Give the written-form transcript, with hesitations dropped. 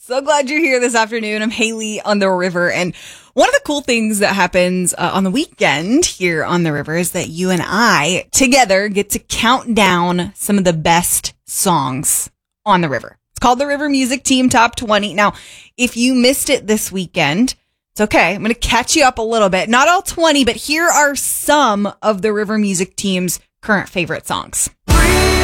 So glad you're here this afternoon. I'm Haley on the River. And one of the cool things that happens on the weekend here on the River is that you and I together get to count down some of the best songs on the River. It's called the River Music Team Top 20. Now, if you missed it this weekend, it's okay. I'm going to catch you up a little bit. Not all 20, but here are some of the River Music Team's current favorite songs.